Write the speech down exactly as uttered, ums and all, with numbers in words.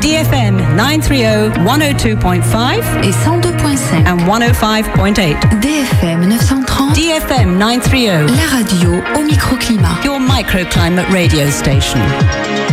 D F M nine thirty, one oh two point five et cent deux point cinq and one oh five point eight. D F M neuf cent trente. D F M nine thirty. La radio au microclimat. Your microclimate radio station.